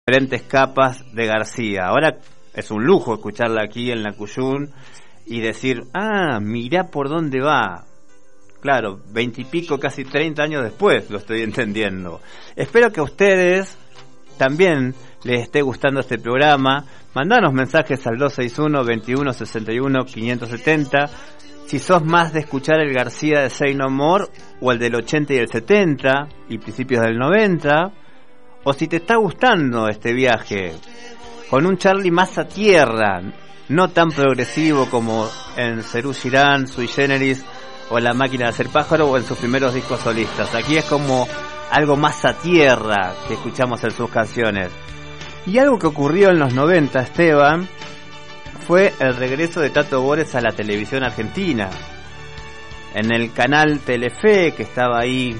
diferentes capas de García. Ahora es un lujo escucharla aquí en la Cuyún y decir, mirá por dónde va. Claro, 20 y pico, casi 30 años después lo estoy entendiendo. Espero que a ustedes también les esté gustando este programa. Mandanos mensajes al 261-2161-570. Si sos más de escuchar el García de Say No More o el del 80 y el 70 y principios del 90, o si te está gustando este viaje con un Charlie más a tierra, no tan progresivo como en Serú Girán, Sui Generis o La Máquina de Hacer Pájaro o en sus primeros discos solistas. Aquí es como algo más a tierra que escuchamos en sus canciones. Y algo que ocurrió en los 90, Esteban, fue el regreso de Tato Bores a la televisión argentina. En el canal Telefe, que estaba ahí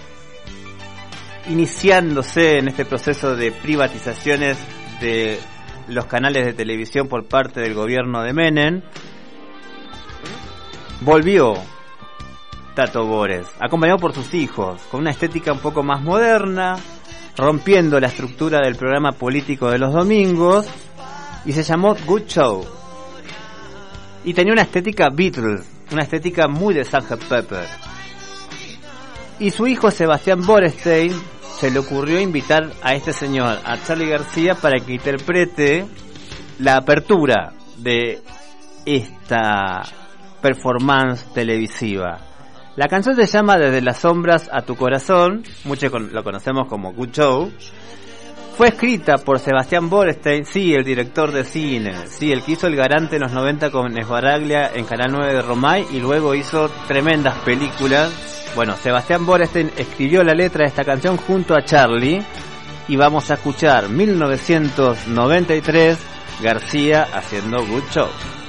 iniciándose en este proceso de privatizaciones de los canales de televisión por parte del gobierno de Menem, volvió Tato Bores, acompañado por sus hijos, con una estética un poco más moderna, rompiendo la estructura del programa político de los domingos, y se llamó Good Show. Y tenía una estética Beatles, una estética muy de Sgt. Pepper. Y su hijo Sebastián Borestein se le ocurrió invitar a este señor, a Charly García, para que interprete la apertura de esta performance televisiva. La canción se llama Desde las sombras a tu corazón, muchos lo conocemos como Good Show. Fue escrita por Sebastián Borestein, sí, el director de cine, sí, el que hizo El Garante en los 90 con Esbaraglia en Canal 9 de Romay y luego hizo tremendas películas. Bueno, Sebastián Borestein escribió la letra de esta canción junto a Charly y vamos a escuchar 1993, García haciendo Good Show.